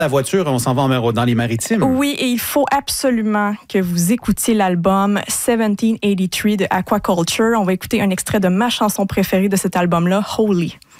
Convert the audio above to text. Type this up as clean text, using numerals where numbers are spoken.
la voiture, on s'en va dans les maritimes. Oui, et il faut absolument que vous écoutiez l'album 1783 de Aquaculture. On va écouter un extrait de ma chanson préférée de cet album-là, Holy.